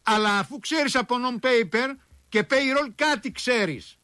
Αλλά αφού ξέρεις από non-paper και payroll, κάτι ξέρεις.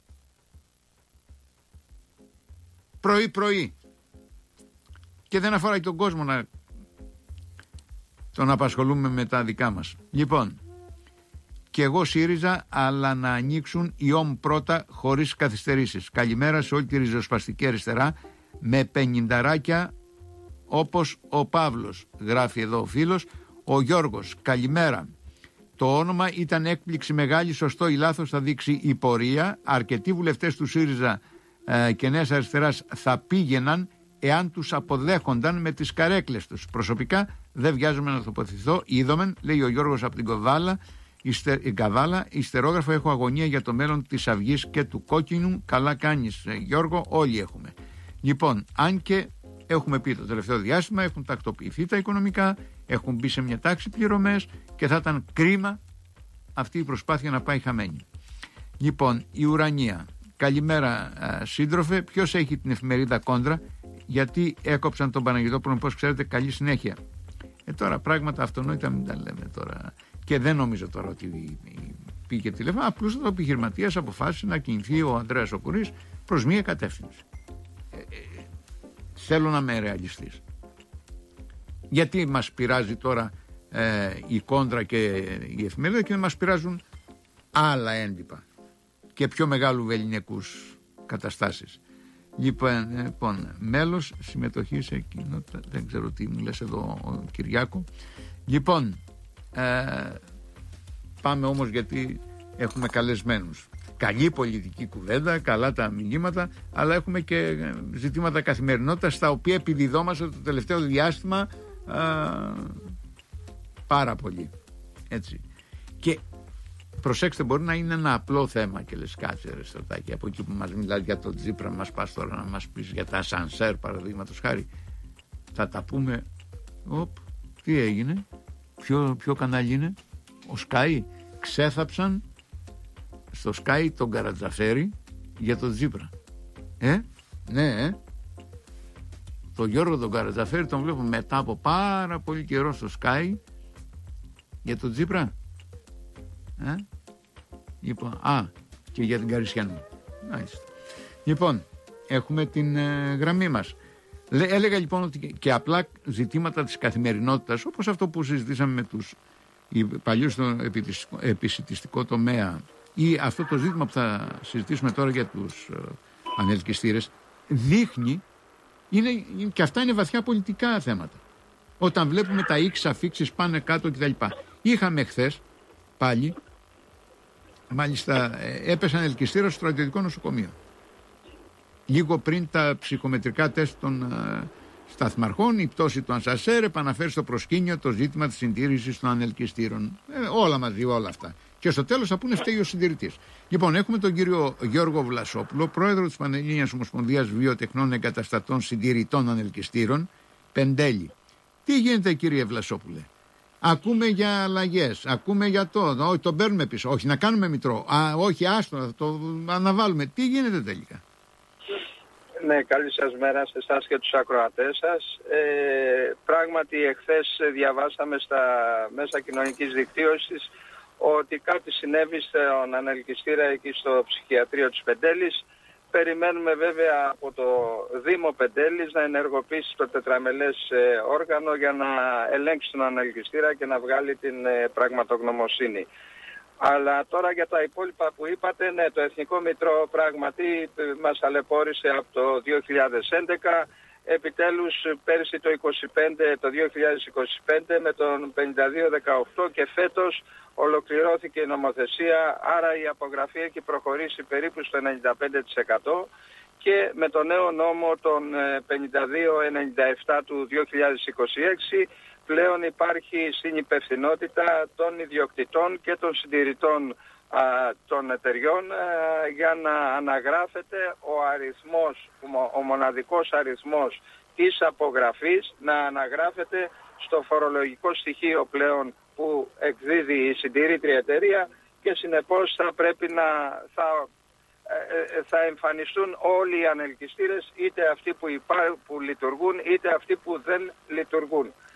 Πρωί-πρωί. Και δεν αφορά και τον κόσμο να τον απασχολούμε με τα δικά μας. Λοιπόν, και εγώ ΣΥΡΙΖΑ, αλλά να ανοίξουν οι ΟΜ πρώτα χωρίς καθυστερήσεις. Καλημέρα σε όλη τη ριζοσπαστική αριστερά με 50 όπως ο Παύλος, γράφει εδώ ο φίλος. Ο Γιώργος, καλημέρα. Το όνομα ήταν έκπληξη μεγάλη, σωστό ή λάθος θα δείξει η πορεία. Αρκετοί βουλευτές του ΣΥΡΙΖΑ και Νέας Αριστεράς θα πήγαιναν εάν τους αποδέχονταν με τις καρέκλες τους. Προσωπικά δεν βιάζομαι να τοποθετηθώ. Είδομεν, λέει ο Γιώργος από την Καβάλα, ιστερόγραφο, έχω αγωνία για το μέλλον της Αυγής και του κόκκινου. Καλά κάνεις, Γιώργο, όλοι έχουμε. Λοιπόν, αν και έχουμε πει το τελευταίο διάστημα, έχουν τακτοποιηθεί τα οικονομικά, έχουν μπει σε μια τάξη πληρωμές και θα ήταν κρίμα αυτή η προσπάθεια να πάει χαμένη. Λοιπόν, η Ουρανία. Καλημέρα, σύντροφε. Ποιος έχει την εφημερίδα Κόντρα? Γιατί έκοψαν τον Παναγιωτόπουλο, πώς ξέρετε? Καλή συνέχεια. Τώρα πράγματα αυτονόητα μην τα λέμε τώρα. Και δεν νομίζω τώρα ότι πήγε τηλέφωνο. Απλώς ο επιχειρηματίας αποφάσισε να κινηθεί ο Ανδρέας ο Κουρής προς μία κατεύθυνση. Θέλω να είμαι ρεαλιστής. Γιατί μας πειράζει τώρα η Κόντρα και η εφημερίδα και μας πειράζουν άλλα έντυπα και πιο μεγάλου βεληνικούς καταστάσεις? Λοιπόν, μέλος συμμετοχή σε κοινότητα, δεν ξέρω τι μου λες εδώ ο Κυριάκο. Λοιπόν, πάμε όμως γιατί έχουμε καλεσμένους. Καλή πολιτική κουβέντα, καλά τα μηνύματα, αλλά έχουμε και ζητήματα καθημερινότητας στα οποία επιδιδόμαστε το τελευταίο διάστημα πάρα πολύ. Έτσι. Και προσέξτε, μπορεί να είναι ένα απλό θέμα και λες κάτσε ρε Στρατάκη, από εκεί που μας μιλάς για τον Τσίπρα, μας πας τώρα να μας πεις για τα ασανσέρ παραδείγματος χάρη. Θα τα πούμε. Τι έγινε? Ποιο κανάλι είναι? Ο Sky. Ξέθαψαν στο Sky τον Καρατζαφέρη για τον Τσίπρα. Ναι. Τον Γιώργο τον Καρατζαφέρη τον βλέπω μετά από πάρα πολύ καιρό στο Sky για τον Τσίπρα. Λοιπόν, και για την Καρισιανού. Λοιπόν, έχουμε την γραμμή μας. Έλεγα λοιπόν ότι και απλά ζητήματα της καθημερινότητας, όπως αυτό που συζητήσαμε με τους παλιούς στον επισιτιστικό τομέα, ή αυτό το ζήτημα που θα συζητήσουμε τώρα για τους ανελκυστήρες, δείχνει, και αυτά είναι βαθιά πολιτικά θέματα. Όταν βλέπουμε τα X αφίξεις πάνε κάτω κτλ. Είχαμε χθες πάλι, μάλιστα έπεσαν ελκυστήρα στο στρατιωτικό νοσοκομείο. Λίγο πριν τα ψυχομετρικά τεστ των σταθμαρχών, η πτώση του Ανσασέρ επαναφέρει στο προσκήνιο το ζήτημα της συντήρησης των ανελκυστήρων. Όλα μαζί, όλα αυτά. Και στο τέλος θα πούνε φταίει ο συντηρητής. Λοιπόν, έχουμε τον κύριο Γιώργο Βλασόπουλο, πρόεδρο της Πανελλήνιας Ομοσπονδίας Βιοτεχνών Εγκαταστατών Συντηρητών Ανελκυστήρων, Πεντέλη. Τι γίνεται, κύριε Βλασόπουλε? Ακούμε για αλλαγές, ακούμε για όχι, το παίρνουμε πίσω, όχι να κάνουμε μητρό, όχι άστο, θα το αναβάλουμε. Τι γίνεται τελικά? Ναι, καλή σας μέρα σε εσάς και τους ακροατές σας. Πράγματι εχθές διαβάσαμε στα μέσα κοινωνικής δικτύωσης ότι κάτι συνέβη στον ανελκυστήρα εκεί στο ψυχιατρίο της Πεντέλης. Περιμένουμε βέβαια από το Δήμο Πεντέλης να ενεργοποιήσει το τετραμελές όργανο για να ελέγξει τον ανελκυστήρα και να βγάλει την πραγματογνωμοσύνη. Αλλά τώρα για τα υπόλοιπα που είπατε, ναι, το Εθνικό Μητρό πράγματι μας ταλαιπώρησε από το 2011. Επιτέλους πέρσι το 2025 με τον 5218 και φέτος ολοκληρώθηκε η νομοθεσία, άρα η απογραφή έχει προχωρήσει περίπου στο 95% και με το νέο νόμο των 5297 του 2026 πλέον υπάρχει συνυπευθυνότητα των ιδιοκτητών και των συντηρητών των εταιριών για να αναγράφεται ο αριθμός, ο μοναδικός αριθμός της απογραφής να αναγράφεται στο φορολογικό στοιχείο πλέον που εκδίδει η συντηρήτρια εταιρεία και συνεπώς θα πρέπει θα εμφανιστούν όλοι οι ανελκυστήρες, είτε αυτοί που λειτουργούν είτε αυτοί που δεν λειτουργούν.